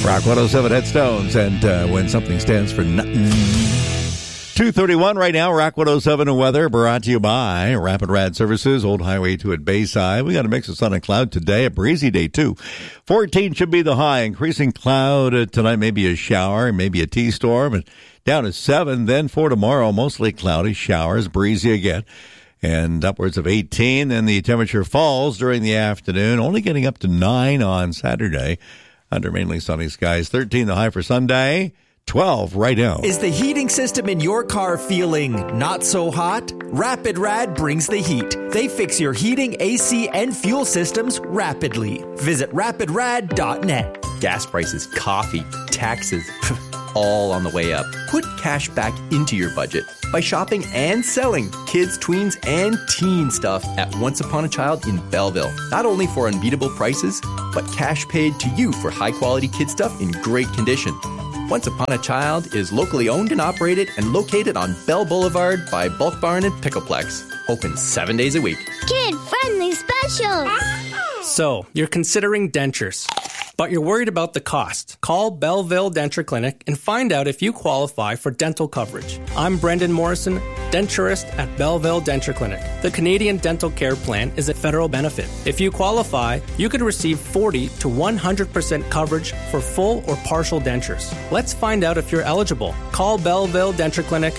Rock 107 Headstones, and when something stands for nothing. 2:31 right now, Rock 107 weather brought to you by Rapid Rad Services, Old Highway 2 at Bayside. We got a mix of sun and cloud today, a breezy day too. 14 should be the high, increasing cloud tonight, maybe a shower, maybe a T-storm, and down to 7. Then for tomorrow, mostly cloudy, showers, breezy again, and upwards of 18. Then the temperature falls during the afternoon, only getting up to 9 on Saturday. Under mainly sunny skies. 13 the high for Sunday. 12 right now. Is the heating system in your car feeling not so hot? Rapid Rad brings the heat. They fix your heating, AC, and fuel systems rapidly. Visit rapidrad.net. Gas prices, coffee, taxes, all on the way up. Put cash back into your budget by shopping and selling kids, tweens, and teen stuff at Once Upon a Child in Belleville. Not only for unbeatable prices, but cash paid to you for high-quality kid stuff in great condition. Once Upon a Child is locally owned and operated and located on Bell Boulevard by Bulk Barn and Pickleplex. Open 7 days a week. Kid-friendly specials! So, you're considering dentures, but you're worried about the cost. Call Belleville Denture Clinic and find out if you qualify for dental coverage. I'm Brendan Morrison, denturist at Belleville Denture Clinic. The Canadian Dental Care Plan is a federal benefit. If you qualify, you could receive 40 to 100% coverage for full or partial dentures. Let's find out if you're eligible. Call Belleville Denture Clinic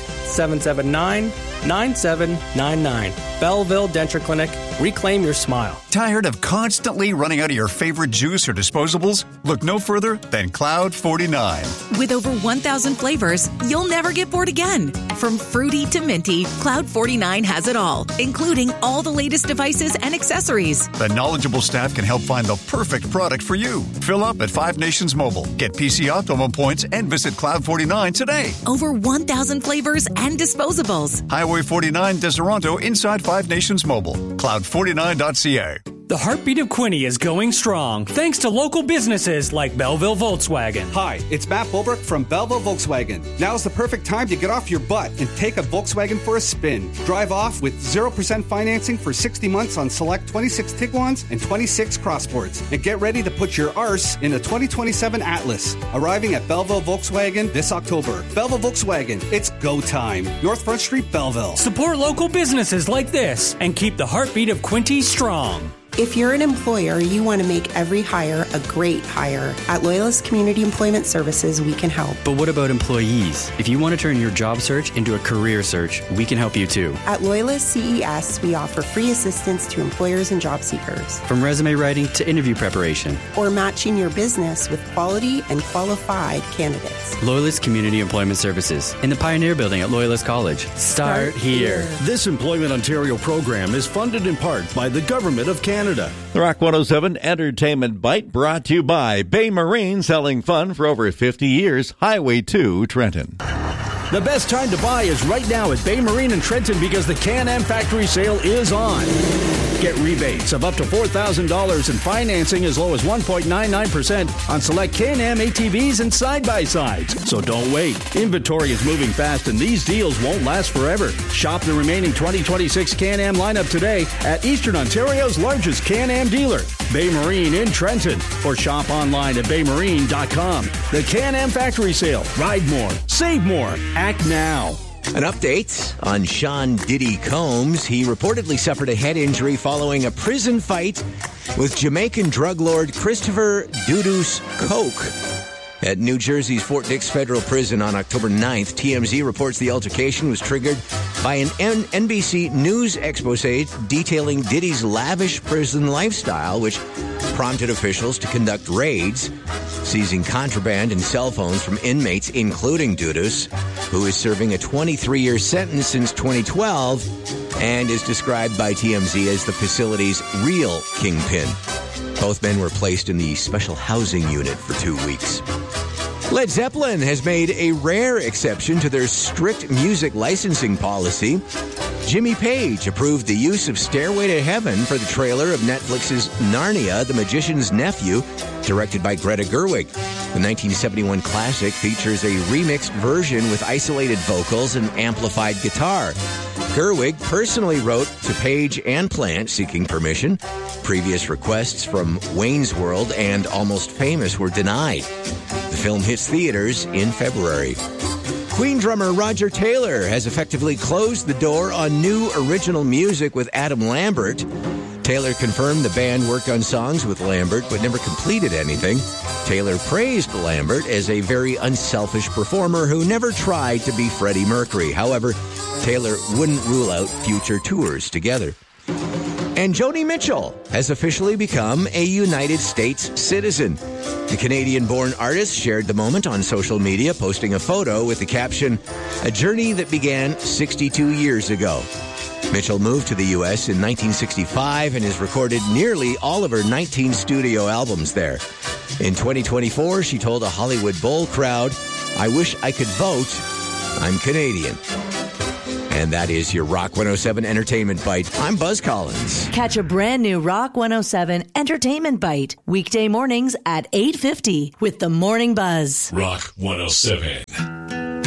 779-9799. Belleville Denture Clinic. Reclaim your smile. Tired of constantly running out of your favorite juice or disposables? Look no further than Cloud 49. With over 1,000 flavors, you'll never get bored again. From fruity to minty, Cloud 49 has it all, including all the latest devices and accessories. The knowledgeable staff can help find the perfect product for you. Fill up at 5 Nations Mobile. Get PC Optimum points and visit Cloud 49 today. Over 1,000 flavors and disposables. Highway 49, Deseronto, inside 5 Nations Mobile. Cloud49.ca. The heartbeat of Quinte is going strong, thanks to local businesses like Belleville Volkswagen. Hi, it's Matt Bulbrook from Belleville Volkswagen. Now's the perfect time to get off your butt and take a Volkswagen for a spin. Drive off with 0% financing for 60 months on select 26 Tiguans and 26 Crossports. And get ready to put your arse in a 2027 Atlas. Arriving at Belleville Volkswagen this October. Belleville Volkswagen, it's go time. North Front Street, Belleville. Support local businesses like this and keep the heartbeat of Quinte strong. If you're an employer, you want to make every hire a great hire. At Loyalist Community Employment Services, we can help. But what about employees? If you want to turn your job search into a career search, we can help you too. At Loyalist CES, we offer free assistance to employers and job seekers. From resume writing to interview preparation. Or matching your business with quality and qualified candidates. Loyalist Community Employment Services in the Pioneer Building at Loyalist College. Start here. This Employment Ontario program is funded in part by the Government of Canada. The Rock 107 Entertainment Bite brought to you by Bay Marine, selling fun for over 50 years. Highway 2, Trenton. The best time to buy is right now at Bay Marine in Trenton because the Can-Am factory sale is on. Get rebates of up to $4,000 and financing as low as 1.99% on select Can-Am ATVs and side-by-sides. So don't wait. Inventory is moving fast and these deals won't last forever. Shop the remaining 2026 Can-Am lineup today at Eastern Ontario's largest Can-Am dealer, Bay Marine in Trenton. Or shop online at baymarine.com. The Can-Am factory sale. Ride more. Save more. Act now. An update on Sean Diddy Combs. He reportedly suffered a head injury following a prison fight with Jamaican drug lord Christopher Dudus Koch at New Jersey's Fort Dix Federal Prison on October 9th. TMZ reports the altercation was triggered by an NBC News expose detailing Diddy's lavish prison lifestyle, which prompted officials to conduct raids, seizing contraband and cell phones from inmates, including Dudus, who is serving a 23-year sentence since 2012 and is described by TMZ as the facility's real kingpin. Both men were placed in the special housing unit for 2 weeks. Led Zeppelin has made a rare exception to their strict music licensing policy. Jimmy Page approved the use of Stairway to Heaven for the trailer of Netflix's Narnia, The Magician's Nephew, directed by Greta Gerwig. The 1971 classic features a remixed version with isolated vocals and amplified guitar. Gerwig personally wrote to Page and Plant seeking permission. Previous requests from Wayne's World and Almost Famous were denied. The film hits theaters in February. Queen drummer Roger Taylor has effectively closed the door on new original music with Adam Lambert. Taylor confirmed the band worked on songs with Lambert but never completed anything. Taylor praised Lambert as a very unselfish performer who never tried to be Freddie Mercury. However, Taylor wouldn't rule out future tours together. And Joni Mitchell has officially become a United States citizen. The Canadian-born artist shared the moment on social media, posting a photo with the caption, "A journey that began 62 years ago." Mitchell moved to the U.S. in 1965 and has recorded nearly all of her 19 studio albums there. In 2024, she told a Hollywood Bowl crowd, "I wish I could vote. I'm Canadian." And that is your Rock 107 Entertainment Bite. I'm Buzz Collins. Catch a brand new Rock 107 Entertainment Bite weekday mornings at 8:50 with the Morning Buzz. Rock 107.